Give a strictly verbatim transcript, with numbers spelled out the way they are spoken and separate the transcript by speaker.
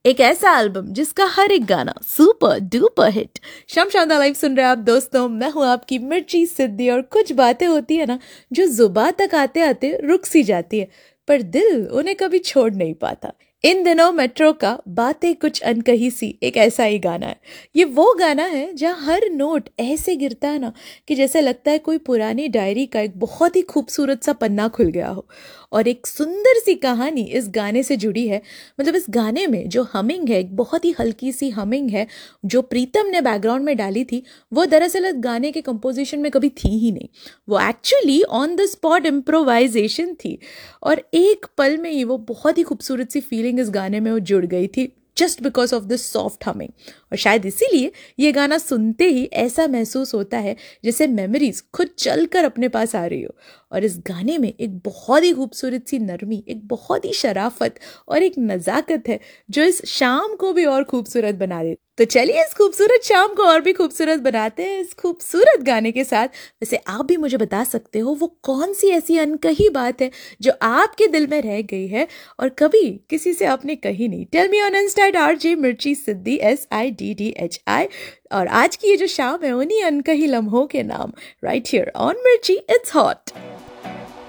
Speaker 1: एक ऐसा एल्बम जिसका हर एक गाना सुपर डुपर हिट। शम शानदार लाइव सुन रहे हैं आप दोस्तों, मैं हूं आपकी मिर्ची सिद्धि। और कुछ बातें होती है ना जो जुबान तक आते आते रुक सी जाती है, पर दिल उन्हें कभी छोड़ नहीं पाता। इन दिनों मेट्रो का बातें कुछ अनकही सी एक ऐसा ही गाना है। ये वो गाना है जहाँ हर नोट ऐसे गिरता है ना कि जैसे लगता है कोई पुरानी डायरी का एक बहुत ही खूबसूरत सा पन्ना खुल गया हो। और एक सुंदर सी कहानी इस गाने से जुड़ी है। मतलब इस गाने में जो हमिंग है, एक बहुत ही हल्की सी हमिंग है जो प्रीतम ने बैकग्राउंड में डाली थी, वो दरअसल इस गाने के कंपोजिशन में कभी थी ही नहीं। वो actually on the spot improvisation थी और एक पल में ही वो बहुत ही खूबसूरत सी फीलिंग इस गाने में वो जुड़ गई थी, just because of this soft humming. और शायद इसीलिए ये गाना सुनते ही ऐसा महसूस होता है जैसे मेमोरीज खुद चलकर अपने पास आ रही हो। और इस गाने में एक बहुत ही खूबसूरत सी नरमी, एक बहुत ही शराफत और एक नज़ाकत है जो इस शाम को भी और खूबसूरत बना दे। तो चलिए इस खूबसूरत शाम को और भी खूबसूरत बनाते हैं इस खूबसूरत गाने के साथ। वैसे आप भी मुझे बता सकते हो वो कौन सी ऐसी अनकही बात है जो आपके दिल में रह गई है और कभी किसी से आपने कही नहीं। Tell me on Insta eight R J मिर्ची सिद्धि, S I D D H I. और आज की ये जो शाम है उन्हीं अनकही लम्हों के नाम, राइट हियर ऑन मिर्ची, इट्स हॉट।